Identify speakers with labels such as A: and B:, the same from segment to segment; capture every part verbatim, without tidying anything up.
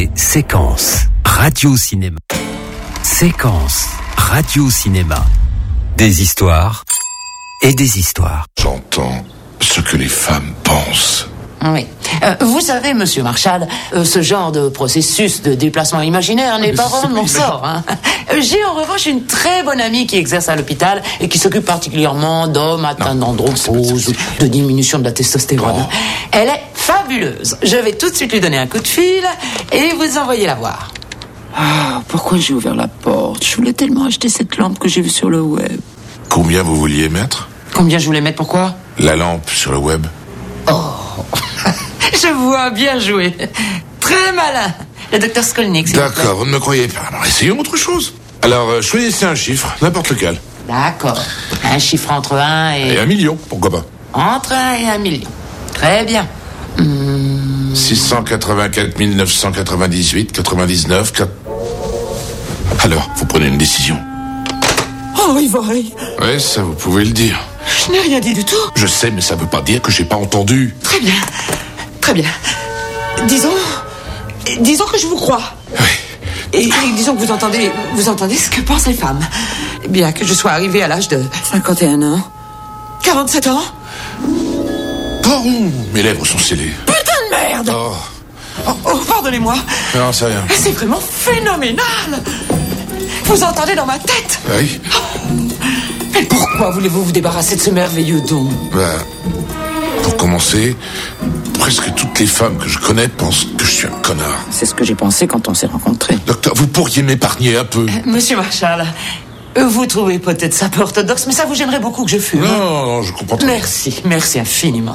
A: Séquence Radio Cinéma. Séquence Radio Cinéma. Des histoires et des histoires.
B: J'entends ce que les femmes pensent.
C: Oui. Euh, vous savez, monsieur Marshall, euh, ce genre de processus de déplacement imaginaire n'est pas vraiment de mon sort. Hein. J'ai en revanche une très bonne amie qui exerce à l'hôpital et qui s'occupe particulièrement d'hommes atteints d'andropause ou de diminution de la testostérone. Oh. Elle est fabuleuse. Je vais tout de suite lui donner un coup de fil et vous envoyer la voir. Ah, pourquoi j'ai ouvert la porte? Je voulais tellement acheter cette lampe que j'ai vue sur le web.
B: Combien vous vouliez mettre?
C: Combien je voulais mettre, pourquoi?
B: La lampe sur le web.
C: Oh, je vois, bien joué. Très malin. Le docteur Skolnick.
B: D'accord, vous ne me croyez pas. Alors essayons autre chose. Alors, euh, choisissez un chiffre, n'importe lequel.
C: D'accord. Un chiffre entre un et...
B: Et un million, pourquoi pas?
C: Entre un et un million. Très bien. Hum...
B: six cent quatre-vingt-quatre mille neuf cent quatre-vingt-dix-huit, quatre-vingt-dix-neuf... quatre... Alors, vous prenez une décision.
C: Oh, Ivory.
B: Ouais, ça vous pouvez le dire.
C: Je n'ai rien dit du tout.
B: Je sais, mais ça veut pas dire que j'ai pas entendu.
C: Très bien. Très bien. Disons... Disons que je vous crois.
B: Oui.
C: Et, et disons que vous entendez... Vous entendez ce que pensent les femmes. Bien que je sois arrivé à l'âge de... cinquante et un ans. quarante-sept ans.
B: Oh, mes lèvres sont scellées.
C: Putain de merde.
B: Oh.
C: Oh, oh, pardonnez-moi.
B: Non, c'est rien.
C: C'est vraiment phénoménal. Vous entendez dans ma tête?
B: Oui.
C: Mais pourquoi voulez-vous vous débarrasser de ce merveilleux don?
B: Bah, pour commencer, presque toutes les femmes que je connais pensent que je suis un connard.
C: C'est ce que j'ai pensé quand on s'est rencontrés.
B: Docteur, vous pourriez m'épargner un peu.
C: Euh, Monsieur Marshall, vous trouvez peut-être ça peu orthodoxe, mais ça vous gênerait beaucoup que je fume.
B: Non, non, non, je comprends.
C: Merci, merci infiniment.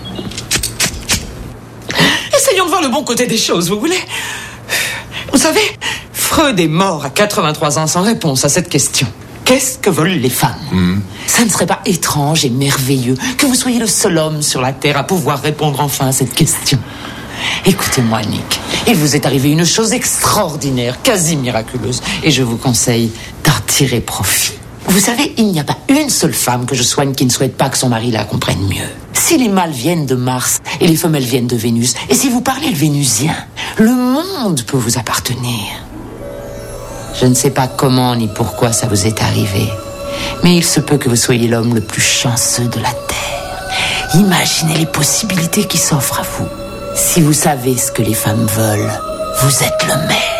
C: Essayons de voir le bon côté des choses, vous voulez? Vous savez, Freud est mort à quatre-vingt-trois ans sans réponse à cette question. Qu'est-ce que veulent les femmes? mmh. Ça ne serait pas étrange et merveilleux que vous soyez le seul homme sur la Terre à pouvoir répondre enfin à cette question. Écoutez-moi, Nick, il vous est arrivé une chose extraordinaire, quasi miraculeuse, et je vous conseille d'en tirer profit. Vous savez, il n'y a pas une seule femme que je soigne qui ne souhaite pas que son mari la comprenne mieux. Si les mâles viennent de Mars et les femelles viennent de Vénus, et si vous parlez le vénusien, le monde peut vous appartenir. Je ne sais pas comment ni pourquoi ça vous est arrivé, mais il se peut que vous soyez l'homme le plus chanceux de la Terre. Imaginez les possibilités qui s'offrent à vous. Si vous savez ce que les femmes veulent, vous êtes le maître.